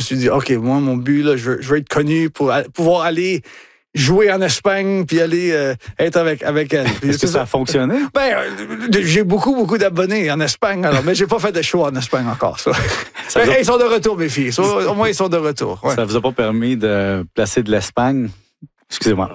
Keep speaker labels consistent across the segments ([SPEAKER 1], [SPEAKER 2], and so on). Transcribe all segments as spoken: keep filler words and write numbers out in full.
[SPEAKER 1] suis dit, OK, moi, mon but, là, je veux, je veux être connu pour a- pouvoir aller jouer en Espagne puis aller euh, être avec, avec elle. Puis,
[SPEAKER 2] Est-ce que ça a fonctionné?
[SPEAKER 1] Ben, euh, j'ai beaucoup, beaucoup d'abonnés en Espagne, alors, mais j'ai pas fait de show en Espagne encore, ça.
[SPEAKER 2] Ça
[SPEAKER 1] Ben,
[SPEAKER 2] vous a-
[SPEAKER 1] ils sont de retour, mes filles. Ça, au moins, ils sont de retour. Ouais.
[SPEAKER 2] Ça vous a pas permis de placer de l'Espagne? Excusez-moi.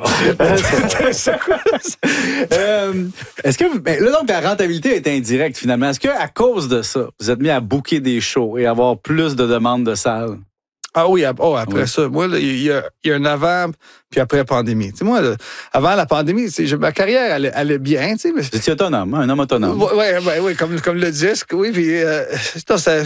[SPEAKER 2] euh, est-ce que, ben, là, donc, la rentabilité est indirecte, finalement. Est-ce qu'à cause de ça, vous êtes mis à booker des shows et avoir plus de demandes de salles?
[SPEAKER 1] Ah oui, ap- oh, après
[SPEAKER 2] Oui.
[SPEAKER 1] ça, moi, là, il y, a, il y a un avant puis après la pandémie. Tu sais, moi, là, avant la pandémie, tu sais, je- ma carrière allait, allait bien, tu sais, mais
[SPEAKER 2] Vous étiez autonome, hein, un homme autonome.
[SPEAKER 1] Oui, ouais, ouais, ouais, comme, comme le disque, oui. Puis, euh, non, ça,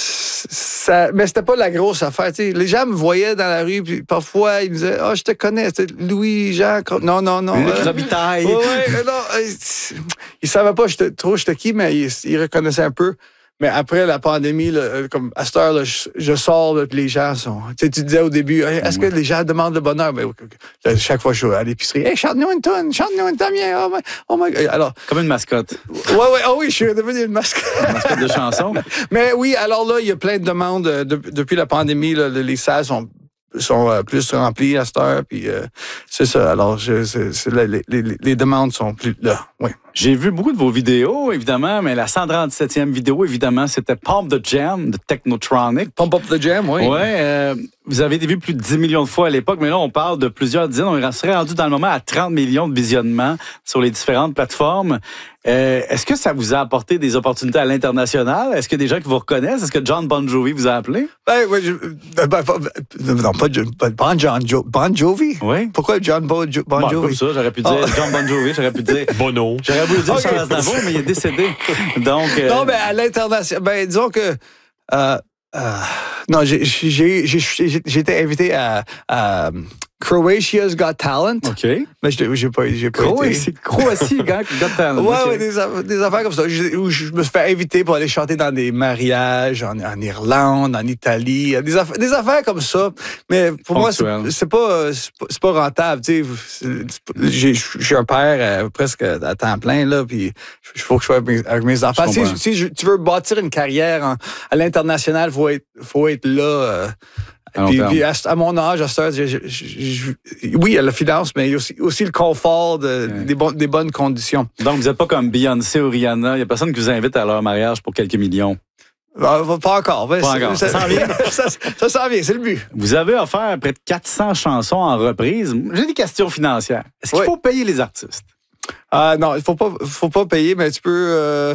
[SPEAKER 1] ça, mais c'était pas la grosse affaire. Tu sais. Les gens me voyaient dans la rue, puis parfois, ils me disaient, ah, oh, je te connais, c'est Louis, Jean. Non, non, non.
[SPEAKER 2] Luc
[SPEAKER 1] euh,
[SPEAKER 2] Robitaille.
[SPEAKER 1] ouais, ouais, non, euh, ils savaient pas j'étais- trop j'étais qui, mais ils, ils reconnaissaient un peu. Mais après la pandémie, là, euh, comme à cette heure, là, je, je sors, là, puis les gens sont. Tu sais, tu disais au début, hey, est-ce que les gens demandent le bonheur? Ben, là, chaque fois que je suis à l'épicerie, hey, chante-nous une tonne, chante-nous une tonne, oh my, oh my God. Alors,
[SPEAKER 2] Comme une mascotte.
[SPEAKER 1] ouais, ouais, oh oui, je suis devenu une mascotte.
[SPEAKER 2] Une mascotte de chanson.
[SPEAKER 1] Mais oui, alors là, il y a plein de demandes. euh, de- depuis la pandémie, là, les salles sont sont euh, plus remplies à cette heure, puis euh, c'est ça. Alors, je, c'est, c'est là, les, les, les demandes sont plus là, oui.
[SPEAKER 2] J'ai vu beaucoup de vos vidéos, évidemment, mais la cent trente-septième vidéo, évidemment, c'était Pump the Jam de Technotronic.
[SPEAKER 1] Pump Up the Jam, oui.
[SPEAKER 2] Ouais, euh, vous avez été vu plus de dix millions de fois à l'époque, mais là, on parle de plusieurs dizaines. On serait rendu dans le moment à trente millions de visionnements sur les différentes plateformes. Euh, est-ce que ça vous a apporté des opportunités à l'international? Est-ce qu'il y a des gens qui vous reconnaissent? Est-ce que John Bon Jovi vous a appelé?
[SPEAKER 1] Ben, ouais, je, ben, ben, pas- non, pas Jo- pas Bon, John jo, Bon Jovi.
[SPEAKER 2] Oui.
[SPEAKER 1] Pourquoi John Bon, jo, bon
[SPEAKER 2] Bon,
[SPEAKER 1] Jovi?
[SPEAKER 2] comme ça, j'aurais pu dire
[SPEAKER 1] Oh.
[SPEAKER 2] John Bon Jovi, j'aurais pu dire...
[SPEAKER 3] Bono.
[SPEAKER 2] J'aurais voulu dire
[SPEAKER 1] Ok.
[SPEAKER 2] Charles Aznavour, mais il est décédé. Donc... euh,
[SPEAKER 1] Non, ben à l'international, ben disons que euh, euh, non, j'ai j'ai j'ai j'ai j'ai été invité à, à Croatia's Got Talent,
[SPEAKER 2] OK.
[SPEAKER 1] mais j'ai j'ai pas j'ai pas été.
[SPEAKER 2] Croatie, Croatie, gars, Got Talent.
[SPEAKER 1] Ouais,
[SPEAKER 2] OK.
[SPEAKER 1] ouais, des, aff- des affaires comme ça. Je, où je me suis fait inviter pour aller chanter dans des mariages en, en Irlande, en Italie, des affaires, des affaires comme ça. Mais pour moi, c'est
[SPEAKER 2] Ponctuel.
[SPEAKER 1] c'est pas, c'est pas, c'est pas rentable. Tu sais, C'est- c'est- j'ai- je suis un père euh, presque à temps plein, là, puis il faut que je sois avec mes, avec mes enfants.
[SPEAKER 2] Je
[SPEAKER 1] Si,
[SPEAKER 2] comprends.
[SPEAKER 1] si je- tu veux bâtir une carrière en- à l'international, il faut être, faut être là. euh,
[SPEAKER 2] À long
[SPEAKER 1] puis,
[SPEAKER 2] terme.
[SPEAKER 1] puis à, à mon âge, à cette heure, je- je- je- je- oui, il y a la finance, mais il y a aussi, aussi le confort, de,
[SPEAKER 2] Ouais.
[SPEAKER 1] des, bon- des bonnes conditions.
[SPEAKER 2] Donc, vous n'êtes pas comme Beyoncé ou Rihanna. Il n'y a personne qui vous invite à leur mariage pour quelques millions.
[SPEAKER 1] Ah, pas encore. Ben,
[SPEAKER 2] Pas
[SPEAKER 1] c'est-
[SPEAKER 2] encore.
[SPEAKER 1] Ça,
[SPEAKER 2] Ça s'en vient.
[SPEAKER 1] ça, ça s'en vient, c'est le but.
[SPEAKER 2] Vous avez offert près de quatre cents chansons en reprise. J'ai des questions financières. Est-ce qu'il
[SPEAKER 1] Oui.
[SPEAKER 2] faut payer les artistes?
[SPEAKER 1] Ah non, il faut pas, faut pas payer, mais tu peux. euh,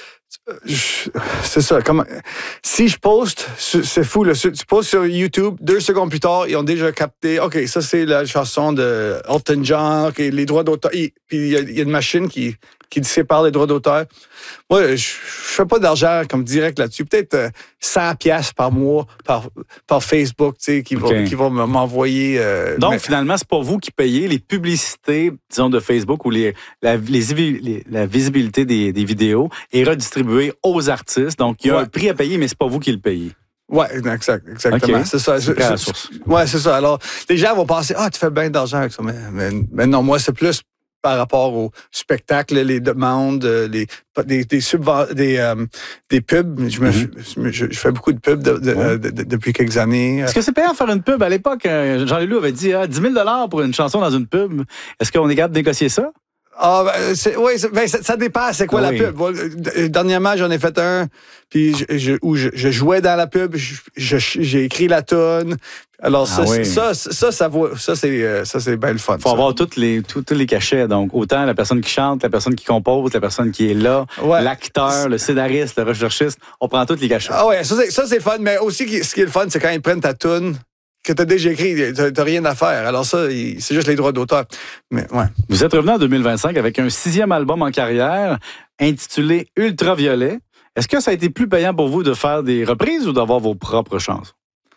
[SPEAKER 1] je- c'est ça. Comme, si je poste, c'est fou. Là, tu postes sur YouTube, deux secondes plus tard, ils ont déjà capté. OK, ça c'est la chanson de Elton John. OK, les droits d'auteur. Puis il y, a- il y a une machine qui qui sépare les droits d'auteur. Moi, je, je fais pas d'argent comme direct là-dessus. Peut-être euh, cent piastres par mois par, par Facebook, tu sais, qui vont,
[SPEAKER 2] OK.
[SPEAKER 1] qui vont m'envoyer. euh,
[SPEAKER 2] Donc,
[SPEAKER 1] mais-
[SPEAKER 2] finalement, c'est pas vous qui payez les publicités, disons, de Facebook ou les, la, les, les- la visibilité des, des vidéos est redistribuée aux artistes. Donc, il y a
[SPEAKER 1] Ouais.
[SPEAKER 2] un prix à payer, mais c'est pas vous qui le payez.
[SPEAKER 1] Ouais, exact, exactement.
[SPEAKER 2] OK.
[SPEAKER 1] C'est ça.
[SPEAKER 2] C'est
[SPEAKER 1] Je-
[SPEAKER 2] prêt à la
[SPEAKER 1] je-
[SPEAKER 2] source.
[SPEAKER 1] Ouais, c'est ça. Alors, les gens vont penser, ah, tu fais bien d'argent avec ça. Mais, mais, mais non, moi, c'est plus par rapport au spectacle, les demandes, euh, les, des, des, subven- des, euh, des pubs. Je, me,
[SPEAKER 2] Mm-hmm.
[SPEAKER 1] je, je fais beaucoup de pubs de- de-
[SPEAKER 2] Ouais.
[SPEAKER 1] de- de- depuis quelques années.
[SPEAKER 2] Est-ce que c'est payant de faire une pub? À l'époque, euh, Jean-Leloup avait dit ah, dix mille dollars pour une chanson dans une pub. Est-ce qu'on est capable de négocier ça?
[SPEAKER 1] Ah, ben, c'est, oui, c'est- ben, ça, ça dépend, c'est quoi
[SPEAKER 2] Oui.
[SPEAKER 1] la pub. Bon, euh, Dernièrement, j'en ai fait un, puis je, je- où je, je jouais dans la pub, je- je- j'ai écrit la tonne. Alors, ça,
[SPEAKER 2] Ah oui.
[SPEAKER 1] ça, ça, ça, ça, vaut- ça, c'est, euh, ça, c'est bien le fun.
[SPEAKER 2] Il faut
[SPEAKER 1] ça.
[SPEAKER 2] avoir toutes les, tous, tous les cachets. Donc, autant la personne qui chante, la personne qui compose, la personne qui est là,
[SPEAKER 1] Ouais.
[SPEAKER 2] l'acteur, le scénariste, le recherchiste. On prend tous les cachets.
[SPEAKER 1] Ah ouais, ça c'est, ça, c'est le fun, mais aussi, qui- ce qui est le fun, c'est quand ils prennent ta toune que tu as déjà écrit, t'as, t'as rien à faire. Alors ça, il- c'est juste les droits d'auteur. Mais ouais.
[SPEAKER 2] Vous êtes revenu en deux mille vingt-cinq avec un sixième album en carrière intitulé Ultraviolet. Est-ce que ça a été plus payant pour vous de faire des reprises ou d'avoir vos propres chansons?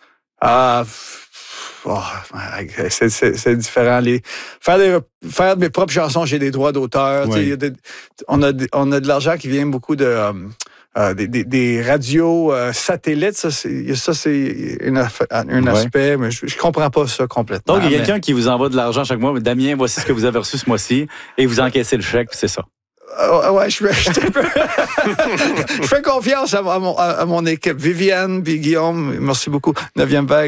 [SPEAKER 1] Ah, pff, oh, c'est, c'est, c'est différent. Les, faire, des, faire mes propres chansons, j'ai des droits d'auteur.
[SPEAKER 2] Oui.
[SPEAKER 1] Tu sais, il y a des- on, a, des- on a de l'argent qui vient beaucoup de... euh, euh, des, des, des radios euh, satellites, ça c'est, ça, c'est une aff- un
[SPEAKER 2] Ouais.
[SPEAKER 1] aspect, mais je, je comprends pas ça complètement.
[SPEAKER 2] Donc, il y a
[SPEAKER 1] mais-
[SPEAKER 2] quelqu'un qui vous envoie de l'argent chaque mois. Damien, voici ce que vous avez reçu ce mois-ci. Et vous encaissez le chèque, puis c'est ça.
[SPEAKER 1] Ah, ouais, je, je, je fais confiance à, mon- à mon, à mon équipe. Viviane puis Guillaume, merci beaucoup. Neuvième vague.